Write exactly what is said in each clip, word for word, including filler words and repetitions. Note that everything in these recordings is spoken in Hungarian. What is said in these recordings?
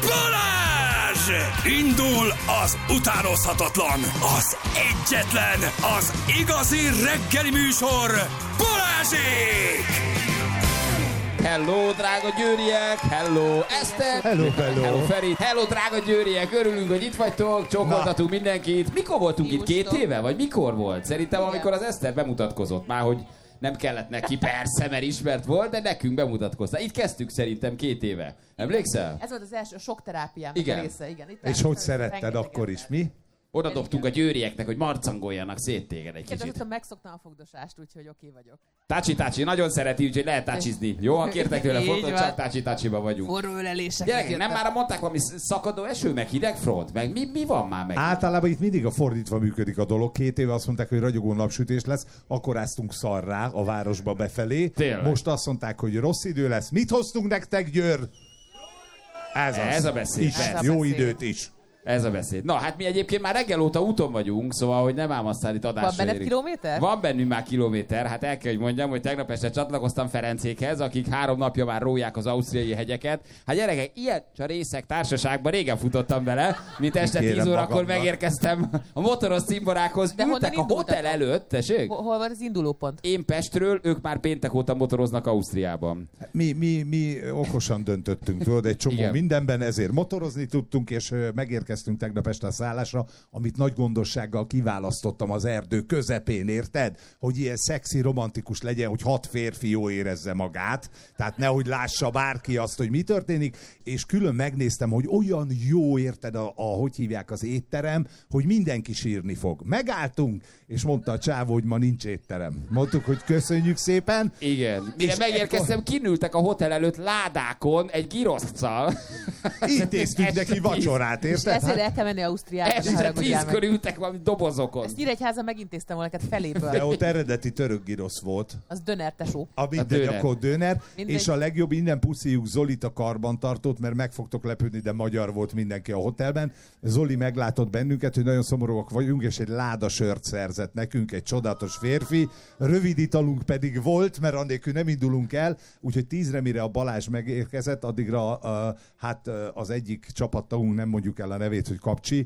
Balázs! Indul az utánozhatatlan, az egyetlen, az igazi reggeli műsor, Balázsék! Hello, drága győriek! Hello, Eszter! Hello, hello! Hello, Feri! Hello, drága győriek! Örülünk, hogy itt vagytok, csókoltatunk mindenkit. Mikor voltunk itt? Két éve? Vagy mikor volt? Szerintem, amikor az Eszter bemutatkozott már, hogy nem kellett neki, persze, mert ismert volt, de nekünk bemutatkozta. Itt kezdtük szerintem két éve. Emlékszel? Ez volt az első sok terápiám Igen. része. Igen. Itt És hogy szeretted akkor is, mi? Oda dobtunk a győrieknek, hogy marcangoljanak szét téged egy Kérdez, kicsit. hogy megszoktam a fogdosást, úgyhogy oké vagyok. Tácsi, tácsi, nagyon szereti, úgyhogy lehet tácsizni. Jó, ha kértek tőle Így fotót, van. csak tácsi, tácsiba vagyunk. Forró ölelések. Gyerekek, nem már mondták valami szakadó eső, meg hideg front? Meg mi, mi van már meg? Általában itt mindig a fordítva működik a dolog. Két éve azt mondták, hogy ragyogó napsütés lesz, akkor áztunk szarrá a városba befelé. Tényleg? Most azt mondták, hogy rossz idő lesz. Mit hoztunk nektek, Győr? Ez, az. Ez a beszéd, Is. persze. Jó beszéd. időt is. Ez a beszéd. Na, hát mi egyébként már reggel óta úton vagyunk, szóval, hogy nem ám aztán itt adásra Van benned érik. kilométer? Van bennünk már kilométer. Hát el kell, hogy mondjam, hogy tegnap este csatlakoztam Ferencékhez, akik három napja már róják az ausztriai hegyeket. Hát gyerekek, ilyen részek társaságban régen futottam bele, mint este Kérem tíz órakor magamnak. megérkeztem a motoros cimborákhoz. De Ültek a honnan hotel indultatok? előtt, tessék? Hol, hol van az indulópont? Én Pestről, ők már péntek óta motoroznak Ausztriában. Mi, mi, mi okosan döntöttünk, tudod, egy csomó Igen. mindenben, ezért motorozni tudtunk, és ö, megérkeztünk tegnap este a szállásra, amit nagy gondossággal kiválasztottam az erdő közepén, érted? Hogy ilyen szexi, romantikus legyen, hogy hat férfi jó érezze magát, tehát nehogy lássa bárki azt, hogy mi történik, és külön megnéztem, hogy olyan jó, érted, a, a hogy hívják az étterem, hogy mindenki sírni fog. Megálltunk, és mondta a csávó, hogy ma nincs étterem. Mondtuk, hogy köszönjük szépen. Igen. Mire És megérkeztem, kinültek a hotel előtt ládákon egy giroszccal. Intéztünk Este neki tíz. vacsorát, És érted? ezért el kell menni Ausztriába. ne Este haragudjál tízkor meg. ültek valami dobozokon. Ezt Nyíregyházan megintéztem volna neked feléből. De ott eredeti török girosz volt. Az döner tesó. A mindegy, döner. akkor döner. Mindegy. És a legjobb, innen puszíjuk Zolit a karbantartót, mert meg fogtok lepődni, de magyar volt mindenki a hotelben. Zoli meglátott bennünket, hogy nagyon szomorúak vagyunk, és egy láda sört szerzett nekünk, egy csodálatos férfi. Rövid italunk pedig volt, mert annélkül nem indulunk el, úgyhogy tízre, mire a Balázs megérkezett, addigra a, hát az egyik csapattagunk, nem mondjuk el a nevét, hogy Kapcsi,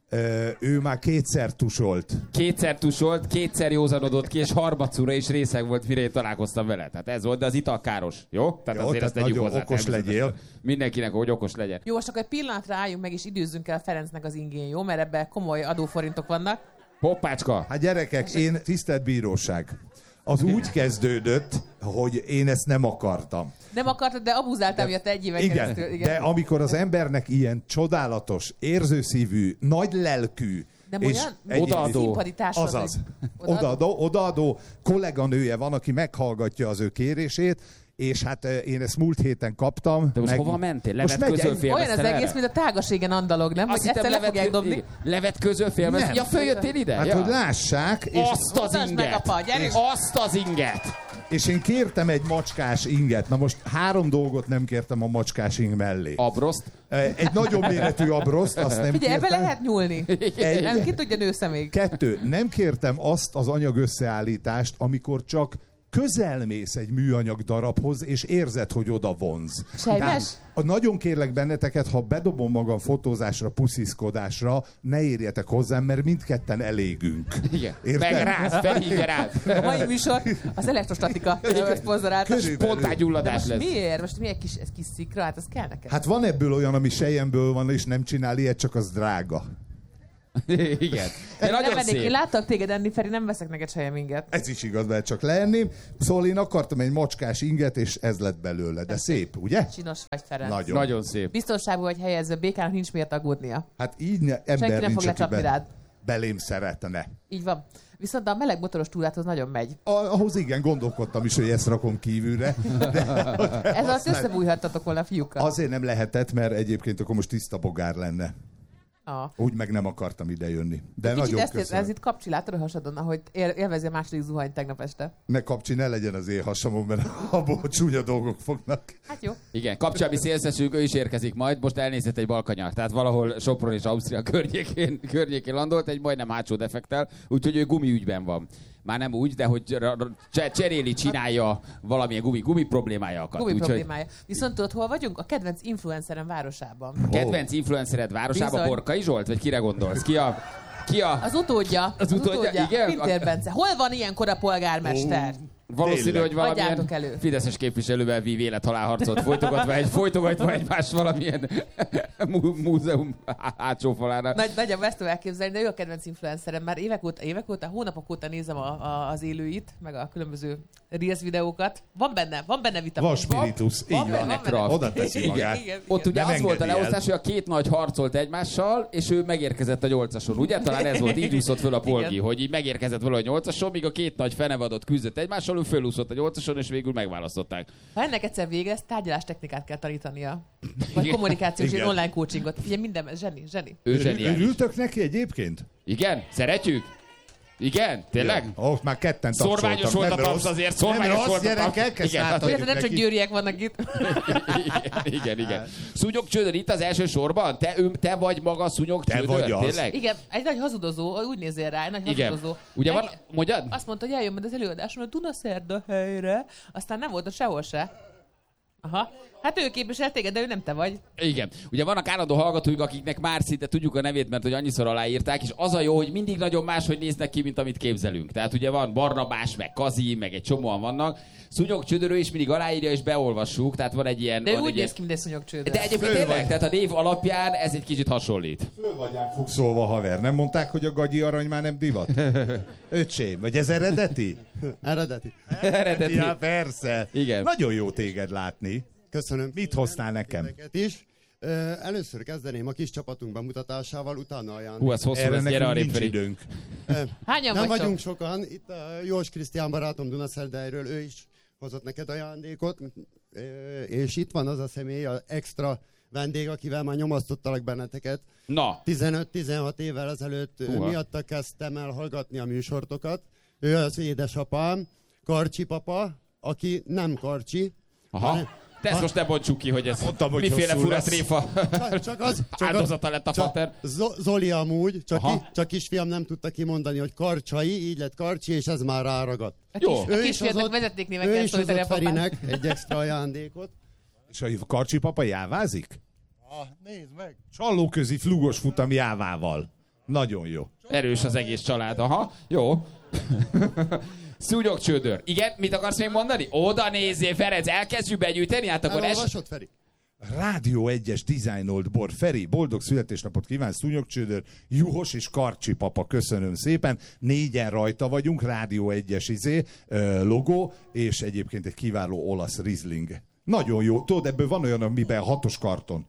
ő már kétszer tusolt. Kétszer tusolt, kétszer józanodott ki, és harmadszorra is részeg volt, mire én találkoztam vele. Tehát ez volt, de az ital káros. Jó? Tehát Jó, azért tehát ezt tegyük nagyon hozzá. okos természetesen. legyél. Mindenkinek, hogy okos legyen. Jó, most akkor egy pillanatra álljunk meg, és időzzünk el Ferencnek az ingén, jó? Mert ebben komoly adóforintok vannak. Hoppácska! Hát gyerekek, én tisztelt bíróság. Az úgy kezdődött, hogy én ezt nem akartam. Nem akartad, de abuzáltál miatt egy éven Igen, keresztül. igen, de amikor az embernek ilyen csodálatos, érzőszívű, nagy lelkű, Nem és olyan? egy- Odaadó. Színpadi társad, azaz, hogy- Odaadó? odaadó, odaadó kolléganője van, aki meghallgatja az ő kérését, és hát eh, én ezt múlt héten kaptam. De most hova mentél? Most Levetközöl megyek. Olyan az félmeztel egész, erre? mint a tágaségen andalog, nem? Azt Hogy ezt hittem, le fogják levetkö- dobni. levetközöl félmeztel? Nem. Ja, följöttél ide? Hát, ja. hogy lássák, és, Azt az Mutasd meg, inget! apa, gyerünk! Azt az inget! és én kértem egy macskás inget. Na most három dolgot nem kértem a macskás ing mellé. Abroszt? Eh, Egy nagyon méretű abroszt, azt nem Figyelj, ebbe kértem. lehet nyúlni. Egy- Nem, ki tudja nősze még. Kettő, nem kértem azt az anyag összeállítást, amikor csak közelmész egy műanyag darabhoz, és érzed, hogy oda vonz. Sejmes? Tehát, a- nagyon kérlek benneteket, ha bedobom magam fotózásra, pusziszkodásra, ne érjetek hozzám, mert mindketten elégünk. Igen. Érted? Megráz, felhívja rád. A mai műsor az elektrostatika szponzorálta. Körülbelül. Spontángyulladás Most lesz. miért? Most mi egy kis, ez kis szikra? Hát az kell neked. Hát van ebből olyan, ami sejemből van, és nem csinál ilyet, csak az drága. Igen. De nem nagyon vennék, én szép. láttak téged enni, Feri, nem veszek neked sejem inget. Ez is igaz, mert csak leenném. Szóval én akartam egy macskás inget, és ez lett belőle. De szép, ugye? Csinos vagy, Ferenc. Nagyon. Nagyon szép. Biztonságban vagy helyezve, békának nincs miért aggódnia. Hát így ne, ember Senki nem nincs, fog aki lecsapni be- rád. belém szeretne. Így van. Viszont a meleg motoros túráthoz nagyon megy. A, ahhoz igen, gondolkodtam is, hogy ezt rakom kívülre. De Ez azt összebújhattatok volna a fiúkkal. azért nem lehetett, mert egyébként akkor most tiszta bogár lenne. Ah. Úgy meg nem akartam ide jönni. De Kicsit nagyon ezt, köszönöm. ez itt kapcsi, látod a hasadon, ahogy él, élvezi a második zuhany tegnap este. Ne kapcsi, ne legyen az én hasamon, mert abból csúnya dolgok fognak. Hát jó. Igen, kapcsolmi szélszesünk, ő is érkezik majd, most elnézett egy balkanyar, tehát valahol Sopron és Ausztria környékén, környékén landolt, egy majdnem hátsó defektel, úgyhogy ő gumiügyben van. már nem úgy, de hogy cseréli, csinálja valamilyen gumi, gumi problémája Gumi problémája. Viszont tudod, hol vagyunk? A kedvenc influencerem városában. A kedvenc influencered városában Bizony. Borkai Zsolt? Vagy kire gondolsz? Ki a... Ki a... Az utódja. Az utódja, igen? Pintér Bence. Hol van ilyenkor a polgármester? Valószínű, Tényleg. hogy valamilyen Adjátok elő. fideszes képviselővel vív élet-halálharcot folytogatva, egy, folytogatva egymás valamilyen mú- múzeum hátsó falánál. Nagy, nagyjából ezt tudom elképzelni, de ő a kedvenc influencerem. Már évek óta, évek óta, hónapok óta nézem a, a, az élőit, meg a különböző Reels videókat. Van benne, van benne vitamin. Van spiritus, így Van van. benne, van benne. Oda teszi magát. Igen, Ott igen. ugye Nem az volt a engedi el. leosztás, hogy a két nagy harcolt egymással, és ő megérkezett a nyolcason. Ugye? Talán ez volt, így úszott föl a polgi, Igen. hogy így megérkezett valahogy a nyolcason, míg a két nagy fenevadott küzdött egymással, ő fölúszott a nyolcason, és végül megválasztották. Ha ennek egyszer vége, ezt tárgyalástechnikát kell tanítania. Vagy Igen. kommunikációs, Igen. ilyen online coachingot. Ugye minden, zseni, zseni. Ő zseniális. Örültök neki egyébként? Igen? Szeretjük? Igen? Tényleg? Ó, oh, már ketten tapsoltam. Szorványos volt a Nem tapsz rossz. azért, Nem szorványos rossz, volt a gyerekek, tapsz. ezt Igen, átadjuk Ugye, nem csak neki. győriek vannak itt. igen, igen, igen. Szúnyog Csődör itt az első sorban? Te, ő, te vagy maga Szúnyog Te Csődör? vagy az. Tényleg? Igen, egy nagy hazudozó, úgy nézél rá, egy nagy Igen. hazudozó. Ugye van, Meg- mondjad? Azt mondta, hogy eljön majd az előadáson a Dunaszerda helyre, aztán nem volt ott sehol se. Aha. Hát ő képvisel téged, de ő nem te vagy. Igen. Ugye vannak állandó hallgatóink, akiknek már szinte tudjuk a nevét, mert hogy annyiszor aláírták, és az a jó, hogy mindig nagyon máshogy néznek ki, mint amit képzelünk. Tehát ugye van Barnabás, meg Kazi, meg egy csomóan vannak. Szúnyog Csődörő is mindig aláírja, és beolvassuk, tehát van egy ilyen... De ő van úgy egy néz ilyen... ki, mint egy szúnyogcsődör. De egyébként Föl tényleg, vagy. tehát a név alapján ez egy kicsit hasonlít. Föl vagyán fogszolva, haver. Nem mondták, hogy a gagyi arany már nem divat? Öcsém, vagy ez eredeti? Eredeti. Eredeti. Ja, persze. Igen. Nagyon jó téged látni. Köszönöm. Mit hoztál nekem? Ezeket is. Ö, Először kezdeném a kis csapatunk bemutatásával, utána ajándék. Hú, az hosszú Erre lesz, gyere nekünk arrébb nincs felé. időnk. Hányan Nem vagytok? vagyunk sokan. Itt a Jós Krisztián barátom Dunaszerdeiről, ő is hozott neked ajándékot. Ö, És itt van az a személy, az extra vendég, akivel már nyomasztottalak benneteket. Na, tizenöt-tizenhat évvel ezelőtt ő Húha. miatta kezdtem el hallgatni a műsortokat. Ő az édesapám, Karcsi papa, aki nem Karcsi. aha. hanem- Te ezt Ha- most ne bontsuk ki, hogy ez Mondtam, hogy miféle hosszú fura lesz. tréfa Csak, csak az, csak áldozata lett a csak pater. Zo- Zoli amúgy, csak, Aha. ki, csak kisfiam nem tudta kimondani, hogy Karcsai, így lett Karcsi, és ez már ráragadt. A Jó. kis, a Ő is kisfiatnak hozott- vezetéknéven Ő kell is szólítani a hozott papát. Ferinek egy extra ajándékot. És a Karcsi papa jávázik? Ah, nézd meg! Csallóközi flugos futam jávával. Nagyon jó. Erős az egész család, aha. Jó. Szúnyog Csődör. Igen, mit akarsz még mondani? Oda nézzél, Ferenc, elkezdjük begyűjteni? Hát akkor es... Elolvasod, Feri? Rádió egyes dizájnolt bor. Feri, boldog születésnapot kíván, Szúnyogcsődör, Juhos és Karcsi papa, köszönöm szépen. Négyen rajta vagyunk, Rádió egyes izé, ö, logó, és egyébként egy kiváló olasz Riesling. Nagyon jó. Tudod, ebből van olyan, amiben hatos karton.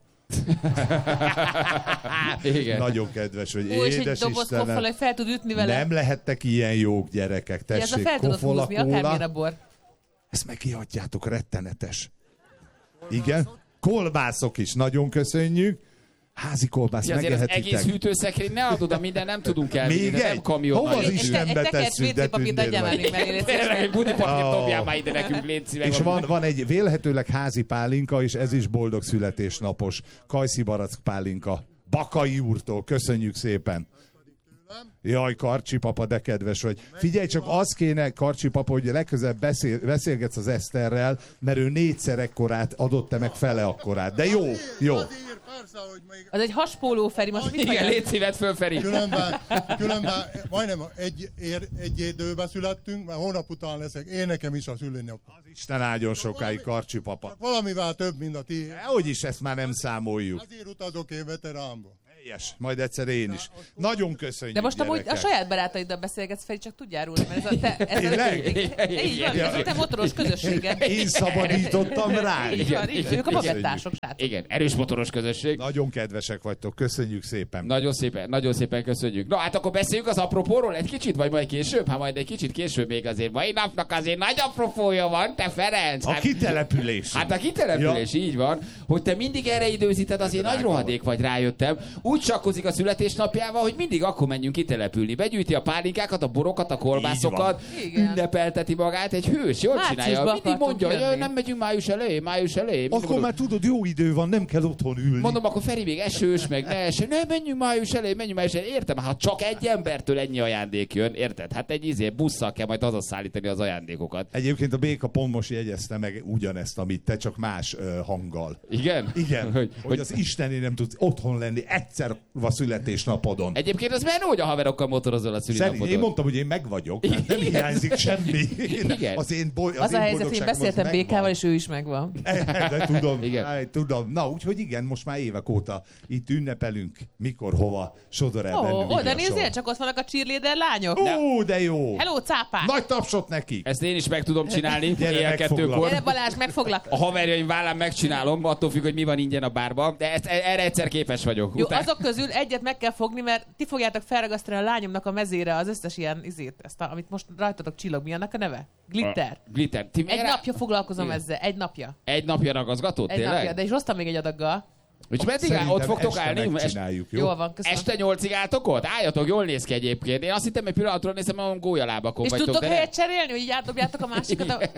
Igen. Nagyon kedves, hogy Ó, és egy édes doboz koffal, Istenem. hogy fel tud ütni vele. Nem lehettek ilyen jók gyerekek. Ja, ez a Tessék, fel tudod kofola, húzni, akármilyen a kóla. bor. Ezt meg kiadjátok, rettenetes. Igen. Kolbászok is, nagyon köszönjük. Házi kolbász, Ja, azért az megehetitek. egész hűtőszekrény ne adod, a minden nem tudunk elvinni, Még de nem egy? kamion. Hova az nagy. Istenbe Egy teket tesszük, de vé cé papírt tündér adjál már vagy. még mellé, légy Tényleg, szíves. egy budipapírt Ó. dobjál már ide nekünk, légy szíves. És van, van egy vélhetőleg házi pálinka, és ez is boldog születésnapos. Kajszi barack pálinka. Bakai úrtól, köszönjük szépen. Jaj, Karcsi papa, de kedves vagy. Figyelj, csak az kéne, Karcsi papa, hogy legközelebb beszél, beszélgetsz az Eszterrel, mert ő négyszer ekkorát adott te meg fele akkorát. De jó, jó. Azért, persze, hogy még Az egy haspóló, Feri, most mit Igen, vagy? légy szívet föl, Feri. különben, különben majdnem egy, ér, egy időbe születtünk, mert hónap után leszek. Én nekem is a szülinap. Isten áldjon sokáig, Karcsi papa. Valamivel több, mint a ti. Hogy is ezt már nem számoljuk. Azért utazok én veteránba. Helyes, majd egyszer én is. Nagyon köszönjük, De most amúgy a gyerekek. saját barátaiddal beszélgetsz, Feri, csak tudjál róla, mert ez a te, ez a, Tényleg? így van, ez a te motoros közösséged. Én szabadítottam rá. Így van, így van, ők a bagettások, srácok. Igen, erős motoros közösség. Nagyon kedvesek vagytok, köszönjük szépen. Nagyon szépen, nagyon szépen köszönjük. Na hát akkor beszéljünk az apropóról egy kicsit, vagy majd később? Hát majd egy kicsit később még azért. Mai napnak azért nagy apropója van, te Ferenc. A Hát, kitelepülés. hát a kitelepülés, így van. Hogy te mindig erre időzíted, azért nagy rohadék vagy, rájöttem. Úgy úgy sakkozik a születésnapjával, hogy mindig akkor menjünk kitelepülni. Begyűjti a pálinkákat, a borokat, a kolbászokat, ünnepelteti magát, egy hős, jól csinálja. Mindig mondja, hogy jaj, nem megyünk május elején, május elején. Akkor mondom, már tudod, jó idő van, nem kell otthon ülni. Mondom, akkor Feri még esős, meg ne eső. Ne, menjünk május elején, menjünk május elején. Értem, hát csak egy embertől ennyi ajándék jön, érted? Hát egy izé busszal kell majd hazaszállítani az ajándékokat. Egyébként a Béka pont most jegyezte meg ugyanezt, amit te, csak más uh, hanggal. Igen? Igen, hogy, hogy az Isteni nem tudsz otthon lenni egyszer a születésnapodon. Egyébként az menő, hogy a haverokkal motorozol a szülinapodon. Szerint, én mondtam, hogy én meg vagyok, tehát nem hiányzik semmi. Igen. Az én boly, az, az én a helyzet, én beszéltem Békával, és ő is megvan. De tudom, igen. Áj, tudom. Na, úgyhogy igen, most már évek óta itt ünnepelünk, mikor, hova sodor el bennünk. Ó, oda nézzél, csak ott vannak a cheerleader lányok. Ó, de jó! Hello, cápák! Nagy tapsot neki! Ezt én is meg tudom csinálni, éjjel kettőkor. Gyere Balázs, megfoglak! A haverjaim vállán megcsinálom, attól függ, hogy mi van ingyen a bárban, de ezt, erre egyszer képes vagyok. Jó, Után... azok közül egyet meg kell fogni, mert ti fogjátok felragasztani a lányomnak a mezére az összes ilyen izét, ezt a, amit most rajtatok csillag, mi annak a neve? Glitter. A glitter. Ti Egy rá... napja foglalkozom igen. ezzel, egy napja. Egy napja ragazgatott, Egy tényleg? napja, de is hoztam még egy adaggal. És meddig áll, ott fogtok állni? Megcsináljuk, jó? Jól van, köszönöm. Este nyolcig álltok ott? Álljatok, jól néz ki egyébként. Én azt hittem, egy pillanatról nézem, hogy gólyalábakon És vagytok. tudtok de helyet cserélni, hogy így átdobjátok a másikat? A...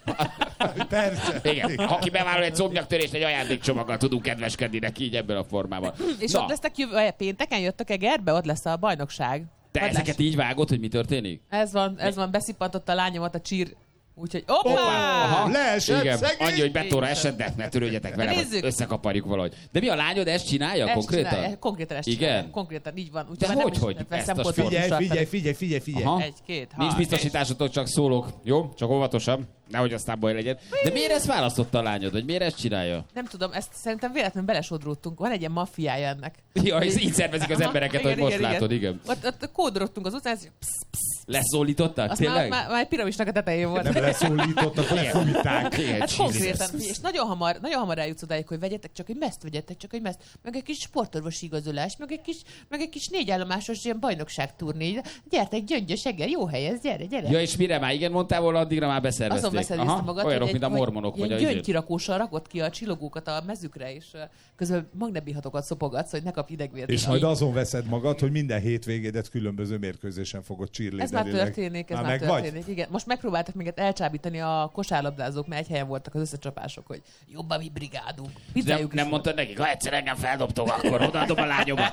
Persze. Igen, aki bevállal egy szomnyaktörést, egy ajándékcsomaggal tudunk kedveskedni neki így ebben a formában. És Na, ott lesztek jövő, pénteken jöttök Egerbe, ott lesz a bajnokság. te Hadd ezeket láss. így vágod, hogy mi történik? Ez van, ez van, beszippantotta a lányomat a csír. Úgyhogy hoppá! Aha. Leesett, Igen, szegény! annyi, hogy betóra esett, de ne törődjetek vele, Nézzük. összekaparjuk valahogy. De mi a lányod ezt csinálja Ezt konkrétan? csinálja, konkrétan ezt Igen? csinálja. Konkrétan így van. Úgyhogy De már nem hogy, is hogy? veszem Ezt a kockázatot Figyelj, tartani. figyelj, figyelj, figyelj, figyelj. Aha. Egy, két, Nincs hat, biztosításotok, csak szólok. Jó? Csak óvatosan. Nehogy aztán baj legyen. De miért ezt választotta a lányod? Vagy miért ezt csinálja? Nem tudom, ezt szerintem véletlenül belesodródtunk. Van egy ilyen maffiája ennek. Ja, ez így szervezik az Aha, embereket, igen, hogy most igen, látod, igen. Ott, ott kódolottunk az utcán, ez psz, psz, Leszólították? azt már, Tényleg? már, már egy piramisnak a tetején volt. Nem leszólítottak, lefújták. Igen, Hát Jesus. konkrétan, és nagyon hamar, nagyon hamar eljutsz odáig, hogy vegyetek csak egy meszt, vegyetek csak egy meszt, meg egy kis sportorvosi igazolás, meg egy kis, meg egy kis négyállomásos ilyen bajnokságturné. Gyertek, Gyöngyös Eger, jó hely ez, gyere, gyere. Ja, és mire már igen mondtál volna, addigra már beszervezték. Azon beszervezte magad, olyanok, hogy mint a egy- mormonok, hogy vagy a ilyen izé. gyöngykirakóssal rakott ki a csillogókat a mezükre, és uh, közben magnebihatokat szopogatsz, hogy ne kapj idegvért. És majd azon veszed magad, hogy minden hétvégédet különböző mérkőzésen fogod Ez már cheerleaderileg. történik, ez Már már meg vagy? történik. Igen. Most megpróbáltak minket elcsábítani a kosárlabdázók, mert egy helyen voltak az összecsapások, hogy jobb a mi brigádunk. Nem, Pizzájuk nem is mondtad nekik, ha egyszer engem feldobtok, akkor odaadom a lányomat.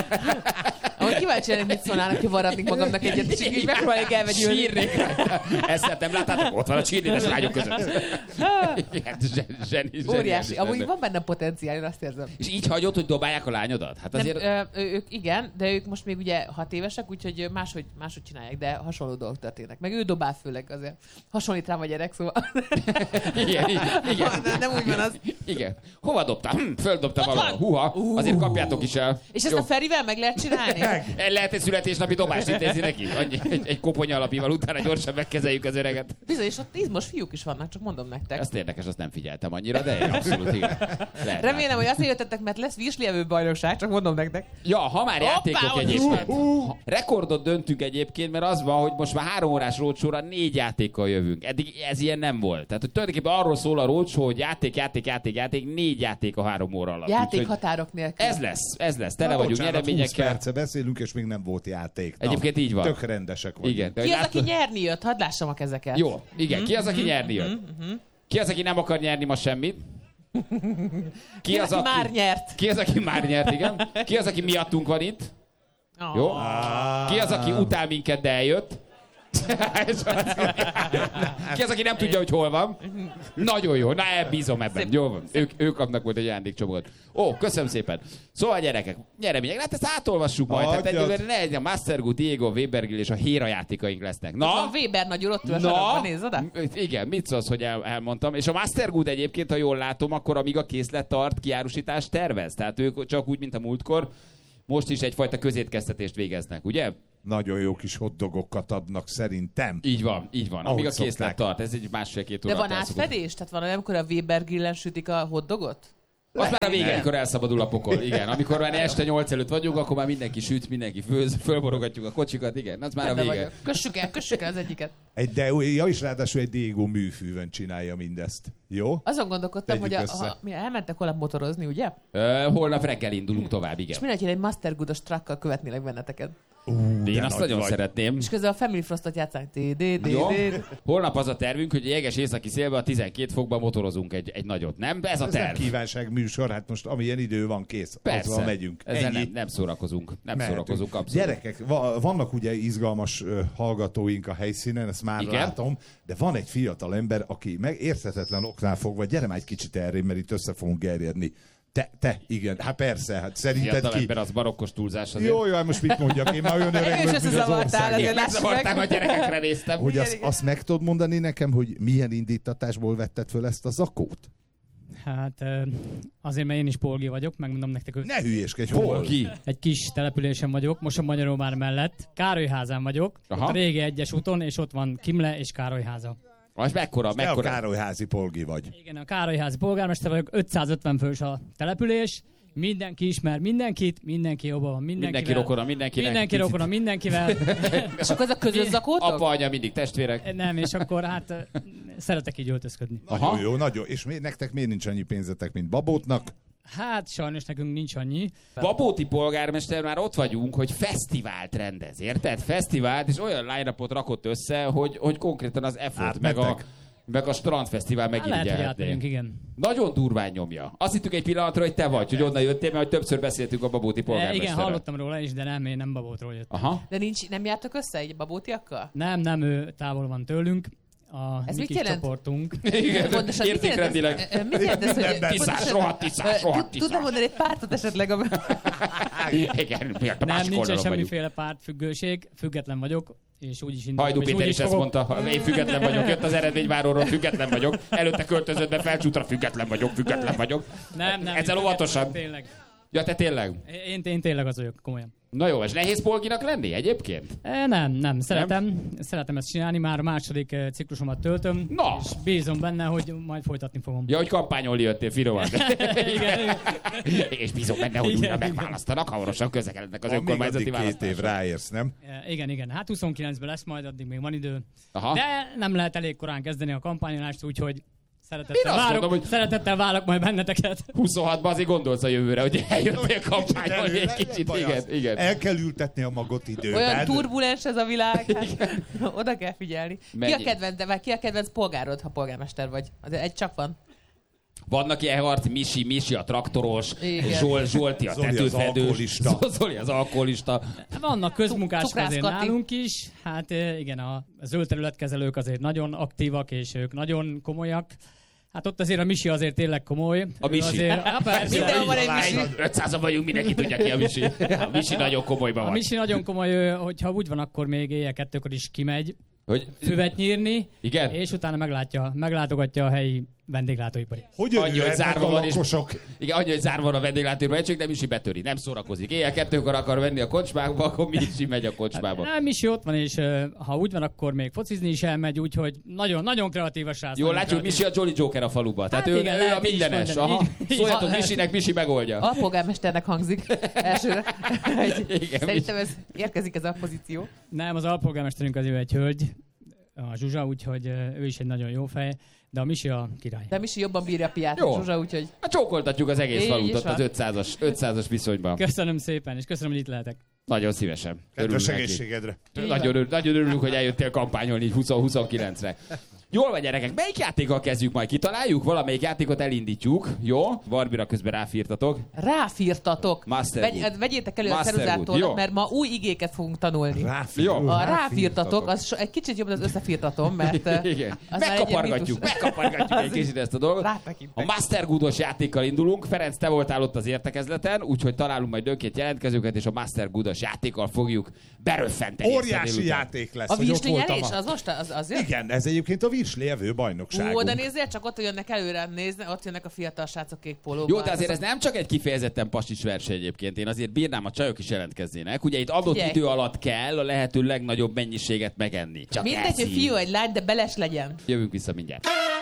Ahogy kíváncsi lennék, mit szólnának, hogy varratnék magamnak egyet, és így megpróbáljuk elvegyülni. Sírnék. Ezt nem láttátok? Ott van a csírnédes lányok között. Igen, zseni, zseni, Óriási. zseniális Amúgy lenne. van benne potenciál, én azt érzem. És így hagyod, hogy dobálják a lányodat? Hát azért... Nem, ö, ők igen, de ők most még ugye hat évesek, úgyhogy máshogy, máshogy csinálják, de hasonló dolgok történnek. Meg ő dobál főleg azért. Hasonlít rám a gyerek, szóval. Igen, igen. nem, nem úgy van az. Igen. Hova dobtál? Hm, földobtam Ott valahol. van. Huha, azért kapjátok is el. És ezt Jó. a Ferivel meg lehet csinálni? Lehet egy születésnapi dobást intézni neki? Annyi, egy, egy koponya alapival utána gyorsan megkezeljük az öreget. Bizony, és ott izmos fiúk is vannak, csak mondom nektek. Ezt érdekes, azt nem figyeltem annyira, de én abszolút igen. Lehet Remélem, hogy azért jöttetek, mert lesz vízlievő bajnokság, csak mondom nektek. Ja, ha már Hoppá, játékok hogy egyébként. is Ha- Rekordot döntünk egyébként, mert az van, hogy most már három órás rócsóra négy játékkal jövünk. Eddig ez ilyen nem volt. Tehát hogy tulajdonképpen arról szól a rócsó, hogy játék, játék, játék, játék, négy játék a három óra alatt. Játék Úgyhogy határok nélkül. ez lesz, ez lesz. Tele Na, vagyunk bocsánat, húsz nyereményekkel. perce beszélünk, és még nem volt játék. Na, Egyébként így van. Tök rendesek vagyunk. Igen. De Ki hogy az, aki látod- nyerni jött? Hadd lássam a kezeket. Jó, igen. Ki az, aki nyerni jött? Ki az, aki nem akar nyerni ma semmit? Ki, az, aki már nyert? Ki az, aki már nyert, igen? Ki az, aki miattunk van itt? Oh. Jó? Ki az, aki utál minket, de eljött? Ki az, aki nem tudja, hogy hol van? Nagyon jó, na bízom ebben. Jó van. Ők, ők kapnak majd egy ajándékcsomagot. Ó, köszönöm szépen. Szóval gyerekek, nyeremények, hát ezt átolvassuk majd. Hát Hagyjad. egyébként ne egy a Mastergu, Diego, Webergil és a Héra játékaink lesznek. Na? Van Weber nagy úr, ott ül a sarokban, nézd oda. Igen, mit szólsz, hogy el, elmondtam. És a Mastergood egyébként, ha jól látom, akkor amíg a készlet tart, kiárusítást tervez. Tehát ők csak úgy, mint a múltkor, most is egyfajta közétkeztetést végeznek, ugye? Nagyon jó kis hotdogokat adnak szerintem. Így van, így van. Amíg a Ahogy készlet szokták. tart, ez egy másfél-két óra. De van átfedés? Tehát van olyan, amikor a Weber grillen sütik a hotdogot? Az már a vége, amikor elszabadul a pokol. Igen, amikor már este nyolc előtt vagyunk, akkor már mindenki süt, mindenki főz, fölborogatjuk a kocsikat, igen, az már a vége. Kössük el, kössük el az egyiket. Egy de, ja, és ráadásul egy Dégó műfűvön csinálja mindezt. Jó? Azon gondolkodtam, Tegyük hogy a, ha, mi elmentek holnap motorozni, ugye? Ö, holnap reggel indulunk tovább, igen. És mindenki egy Master Goodos truckkal követnélek benneteket. Uh, Én azt nagyon vagy. szeretném. És közben a Family Frostot játszánk. Jó. Holnap az a tervünk, hogy jeges északi szélben a tizenkét fokban motorozunk egy, egy nagyot, nem? Ez a Ez nem terv. kívánság műsor, hát most amilyen idő van, kész. Persze. Azzal megyünk. Ezzel Ennyi. nem, nem szórakozunk. Nem Mehetünk. szórakozunk abszolút. Gyerekek, va- vannak ugye izgalmas uh, hallgatóink a helyszínen, ezt már Igen. látom, de van egy fiatal ember, aki meg érthetetlen oknál fogva, gyere már egy kicsit erre, mert itt össze fogunk gerjedni. Te, te, igen, hát persze, hát szerinted Fiatal ki? ember, az barokkos túlzás azért. Jó, jó, hát most mit mondjak, én már olyan öreg Engem is vagyok, mint az összezavartál, ország. azért lássuk Megzavartál, meg. a gyerekekre néztem. Hogy Igen, azt, igen. azt meg tudod mondani nekem, hogy milyen indítatásból vetted föl ezt a zakót? Hát ö, azért, mert én is polgi vagyok, megmondom nektek, hogy Ne hülyéskedj, Hol hol? ki? egy kis településen vagyok, most a Magyaróvár mellett, Károlyházán vagyok, Aha. ott a régi egyes úton, és ott van Kimle és Károlyháza. Az mekkora, Te a mekkora? Károlyházi polgi vagy. Igen, a Károlyházi polgármester vagyok, ötszázötven fős a település, mindenki ismer mindenkit, mindenki jobban van mindenkivel. Mindenki rokona, mindenkinek. Mindenki Picit- rokona mindenkivel. És akkor ez a közös zakótok? Apa, anya, mindig testvérek. Nem, és akkor hát ö, szeretek így öltözködni. Aha. Nagyon jó, nagyon. És mi, nektek miért nincs annyi pénzetek, mint Babótnak? Hát sajnos nekünk nincs annyi. Babóti polgármester már ott vagyunk, hogy fesztivált rendez, érted? Fesztivált, és olyan line-upot rakott össze, hogy, hogy konkrétan az Effort, meg a, Átmentek? meg a Strandfesztivál Hát lehet, hogy megirigyelhetné. átmegyünk, igen. Nagyon durván nyomja. Azt hittük egy pillanatra, hogy te vagy, hogy onnan jöttél, mert hogy többször beszéltünk a Babóti E, polgármesterrel. igen, hallottam róla is, de nem, én nem Babótról jöttem. Aha. De nincs, nem jártok össze egy babótiakkal? Nem, nem, ő távol van tőlünk. A Ez mi mit kis jelent? csoportunk. Igen, Pontosan, mit értékrendileg. jelent ez? Mit jelent ez, hogy... Tiszás, pontosan- rohadt tiszás, rohadt Tud- tiszás. Tudod mondani egy pártot esetleg? A... Igen, miért a Nem, másik nincsen oldalon vagyunk. semmiféle pártfüggőség, független vagyok, és úgy is indulok. Hajdú és Péter úgy is ezt fogok. mondta, én független vagyok, jött az eredményváróról, független vagyok, előtte költözött be Felcsútra, független vagyok, független vagyok. Nem, nem. Ezzel óvatosan. Tényleg. Ja, te tényleg? Én, én tényleg az vagyok, komolyan. Na jó, és nehéz polginak lenni egyébként? E, nem, nem, szeretem, nem? szeretem ezt csinálni, már a második eh, ciklusomat töltöm, Na! és bízom benne, hogy majd folytatni fogom. Ja, hogy kampányolni jöttél, finoman. Igen, igen. És bízom benne, hogy Igen, újra igen. megválasztanak, hamarosan közlekednek az Van még önkormányzati addig két év választások. ráérsz, nem? E, igen, igen. Hát huszonkilencben lesz majd, addig még van idő. Aha. De nem lehet elég korán kezdeni a kampányolást, úgyhogy Én szeretettel azt várok, mondom, hogy- szeretettel várok majd benneteket. huszonhatban azért gondolsz a jövőre, hogy eljöttél kampányolni egy kicsit. Baj Igen, az. igen. El kell ültetni a magot időben. Olyan turbulens ez a világ, hát, oda kell figyelni. Ki a, Mennyi? kedvenc, de, ki a kedvenc polgárod, ha polgármester vagy? Azért egy csak van. Vannak ilyen harc, Misi, Misi a traktoros, Igen. Zsol, Zsolti a Zoli az tetőfedős, alkoholista. Zoli az alkoholista. Vannak közmunkások Cukrász azért Kati. nálunk is, hát eh, igen, a zöld területkezelők azért nagyon aktívak, és ők nagyon komolyak. Hát ott azért a Misi azért tényleg komoly. A Ő Misi. Azért, hát persze, Mindenhol van egy Misi. ötszázan vagyunk, mindenki tudja ki a Misi. A Misi nagyon komolyban a van. Misi nagyon komoly, ő, hogyha úgy van, akkor még éjjel kettőkor is kimegy Hogy, füvet nyírni, igen? és utána meglátja, meglátogatja a helyi vendéglátóipari. Hogy Annyi, hogy jöhetnek zárva a van, és- lakosok? Igen, annyi, hogy zárva van a vendéglátóipari egység, de Misi betöri, nem szórakozik. Éjjel kettőkor akar venni a kocsmába, akkor Misi megy a kocsmába. Nem, Misi ott van, és ö, ha úgy van, akkor még focizni is elmegy, úgyhogy nagyon, nagyon kreatív a srác. Jól nagyon látjuk, kreatív. Misi a Jolly Joker a faluba. Tehát Hát ő, igen, ő a lehet így is mindenes. mondani. Aha. Így- így- Szóljatok így- Misinek, Misi megoldja. Alpolgármesternek hangzik elsőre. Igen, Szerintem ez érkezik ez a pozíció. Nem, az alpolgármesterünk az ő egy hölgy, a Zsuzsa, úgyhogy ö, ő is egy nagyon jó fej, de a Misi a király. De Misi jobban bírja a piát, Jó. mint Zsuzsa, úgyhogy... Hát csókoltatjuk az egész Így falut is ott van. az ötszázas, ötszázas viszonyban. Köszönöm szépen, és köszönöm, hogy itt lehetek. Nagyon szívesen. Kedves Örülünk neki. egészségedre. Nagyon, örül, nagyon örülünk, hogy eljöttél kampányolni így húsz huszonkilencre. Jól van, gyerekek, melyik játékkal kezdjük majd? Kitaláljuk? Valamelyik játékot elindítjuk. Jó? Barbira közben ráfírtatok. Ráfírtatok. Master Vegy, Wood. vegyétek elő Master a Wood, jó. ceruzától, mert ma új igéket fogunk tanulni. Ráfír- Jó. A ráfírtatok, az so, egy kicsit jobb, az összefírtatom, mert... eh, Igen. az már egy ilyen Megkapargatjuk, mítus. megkapargatjuk egy kicsit ezt a dolgot. Rátekintek. A Master Goodos játékkal indulunk. Ferenc, te voltál ott az értekezleten, úgyhogy találunk majd önként jelentkezőket, és a Master Goodos játékkal fogjuk beröffenteni. ezt a Óriási délután. játék lesz, A hogy ott voltam. vízlinyelés, a- az most az, az jön? Igen, ez egyébként a Virsli evő Ú, bajnokságunk. oda nézzél, csak ott jönnek előre, nézni, ott jönnek a fiatal srácok kék pólóban. Jó, de azért ez nem csak egy kifejezetten pasis verseny egyébként. Én azért bírnám, a csajok is jelentkeznének. Ugye itt adott Figyelj. idő alatt kell a lehető legnagyobb mennyiséget megenni. Csak Mindegy, ez hogy így. fiú vagy lány, de beles legyen. Jövünk vissza mindjárt.